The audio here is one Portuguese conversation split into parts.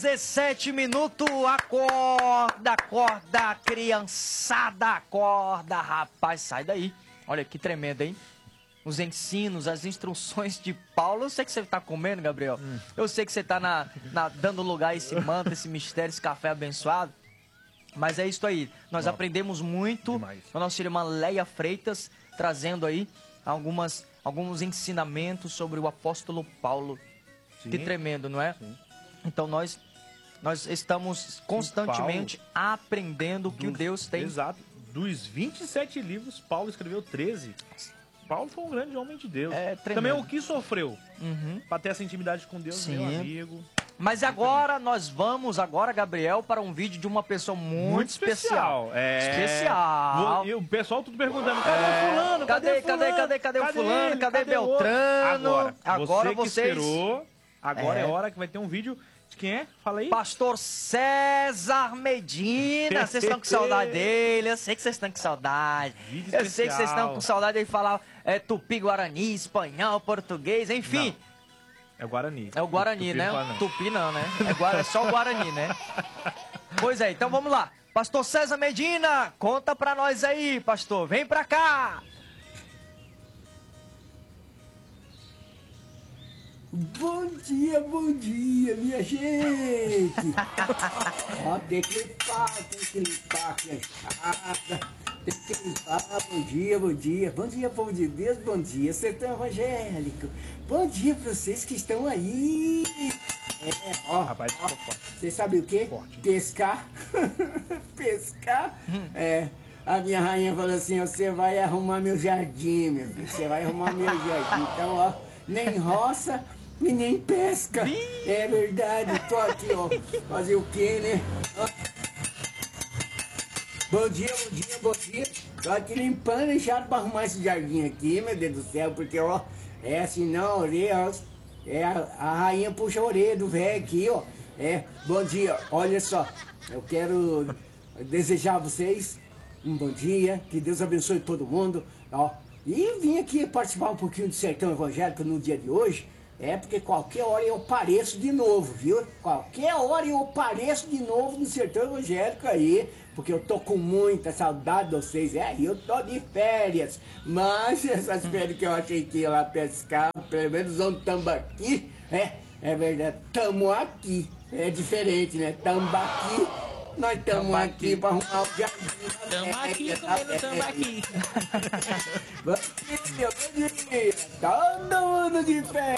17 minutos, acorda, acorda, criançada, acorda, rapaz, sai daí. Olha que tremendo, hein? Os ensinos, as instruções de Paulo. Eu sei que você tá comendo, Gabriel. Eu sei que você tá dando lugar a esse manto, esse mistério, esse café abençoado. Mas é isso aí. Nós aprendemos muito com a nossa irmã Leia Freitas, trazendo aí alguns ensinamentos sobre o apóstolo Paulo. Sim. Que tremendo, não é? Sim. Então nós estamos constantemente aprendendo o que o Deus tem. Exato. Dos 27 livros, Paulo escreveu 13. Paulo foi um grande homem de Deus. Também o que sofreu para ter essa intimidade com Deus, meu amigo. Mas agora nós vamos, Gabriel, para um vídeo de uma pessoa muito especial. Especial. E o pessoal tudo perguntando, cadê fulano? Cadê o fulano? Cadê Beltrano? Agora você esperou. Agora é hora que vai ter um vídeo de quem é? Fala aí. Pastor César Medina. Vocês estão com saudade dele. Eu sei que vocês estão com saudade. Eu sei que vocês estão com saudade de falar tupi, guarani, espanhol, português, enfim. Não. É o Guarani. É o Guarani, né? Tupi não, né? É só o Guarani, né? Pois é, então vamos lá. Pastor César Medina, conta pra nós aí, pastor. Vem pra cá. Bom dia, minha gente! Ó, tem que limpar aqui a escada, tem que limpar, bom dia, povo de Deus, bom dia, sertão evangélico, bom dia pra vocês que estão aí! Rapaz, vocês sabem o quê? Forte. Pescar, pescar, a minha rainha falou assim, você vai arrumar meu jardim, meu filho, você vai arrumar meu jardim, então ó, nem roça, e nem pesca. É verdade, tô aqui, ó. Fazer o quê, né? Ó. Bom dia. Tô aqui limpando e chato pra arrumar esse jardim aqui, meu Deus do céu, porque, ó, senão a orelha, a rainha puxa a orelha do velho aqui, ó. Bom dia, olha só, eu quero desejar a vocês um bom dia, que Deus abençoe todo mundo, ó. E vim aqui participar um pouquinho do Sertão Evangélico no dia de hoje. Porque qualquer hora eu apareço de novo, viu? Qualquer hora eu apareço de novo no Sertão Evangélico aí, porque eu tô com muita saudade de vocês. Eu tô de férias, mas essas férias que eu achei que ia lá pescar, pelo menos um tambaqui, é verdade, tamo aqui. É diferente, né? Tambaqui, nós estamos aqui para arrumar o jardim. Tamo aqui comendo tambaqui. Bom dia, todo mundo de pé.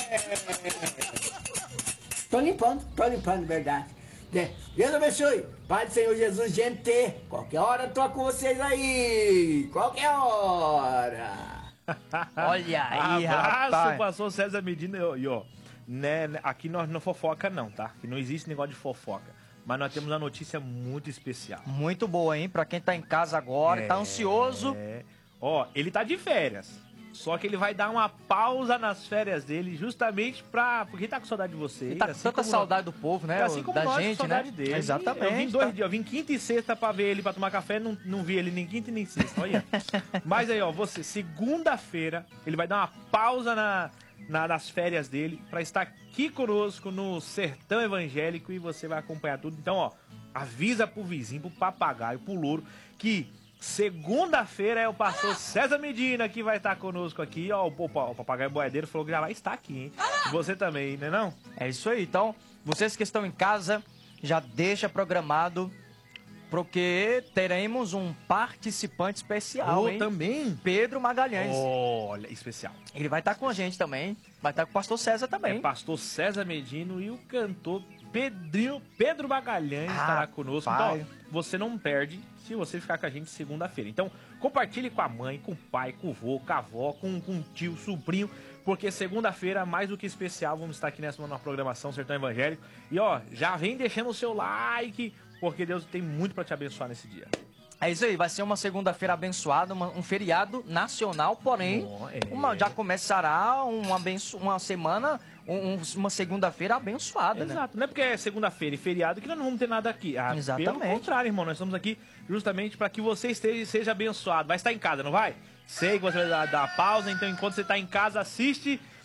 Tô limpando, verdade. Deus abençoe. Pai do Senhor Jesus, gente. Qualquer hora tô com vocês aí. Qualquer hora. Olha aí, Abraço, pastor César Medina. E ó, né, aqui nós não fofoca não, tá? Aqui não existe negócio de fofoca. Mas nós temos uma notícia muito especial. Muito boa, hein? Pra quem tá em casa agora e tá ansioso. Ó, ele tá de férias. Só que ele vai dar uma pausa nas férias dele justamente porque tá com saudade de vocês. Ele tá com tanta saudade do povo, né? Assim como da nós, gente, com saudade né? dele. Exatamente. Eu vim 2 dias, eu vim quinta e sexta pra ver ele, pra tomar café, não vi ele nem quinta e nem sexta, olha. Mas aí, ó, segunda-feira, ele vai dar uma pausa nas férias dele pra estar aqui conosco no Sertão Evangélico e você vai acompanhar tudo. Então, ó, avisa pro vizinho, pro papagaio, pro louro, que segunda-feira é o pastor César Medina que vai estar conosco aqui. Ó, o papagaio boiadeiro falou que já vai estar aqui, hein? Você também, né não? É isso aí. Então, vocês que estão em casa, já deixa programado, porque teremos um participante especial, hein? Também? Pedro Magalhães. Olha, especial. Ele vai estar com a gente também. Vai estar com o pastor César também. É pastor César Medino e o cantor Pedro Magalhães estará conosco. Então, ó, você não perde se você ficar com a gente segunda-feira. Então, compartilhe com a mãe, com o pai, com o vô, com a avó, com o tio, sobrinho, porque segunda-feira, mais do que especial, vamos estar aqui nessa programação Sertão Evangélico. E ó, já vem deixando o seu like, porque Deus tem muito para te abençoar nesse dia. É isso aí, vai ser uma segunda-feira abençoada, um feriado nacional, porém, já começará uma semana, uma segunda-feira abençoada, né? Exato, não é porque é segunda-feira e feriado que nós não vamos ter nada aqui. Exatamente. Pelo contrário, irmão, nós estamos aqui justamente para que você seja abençoado. Vai estar em casa, não vai? Sei que você vai dar pausa, então enquanto você está em casa, assiste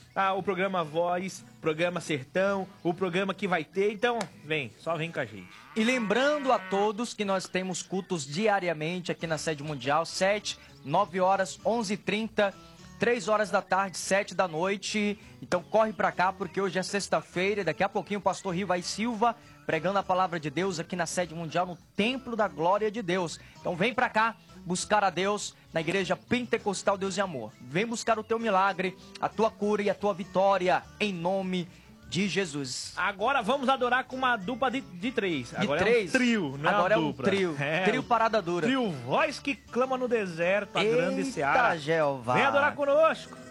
o programa Voz, programa Sertão, o programa que vai ter. Então, só vem com a gente. E lembrando a todos que nós temos cultos diariamente aqui na Sede Mundial, 7, 9 horas, 11h30, 3 horas da tarde, 7 da noite. Então corre pra cá, porque hoje é sexta-feira e daqui a pouquinho o pastor Rivai Silva pregando a palavra de Deus aqui na Sede Mundial, no Templo da Glória de Deus. Então vem pra cá buscar a Deus na Igreja Pentecostal Deus e Amor. Vem buscar o teu milagre, a tua cura e a tua vitória, em nome de Jesus. Agora vamos adorar com uma dupla de três. Agora é um trio, não agora é uma dupla. Trio. Trio Parada Dura. Trio Voz que clama no deserto, a grande seara. Jeová. Vem adorar conosco.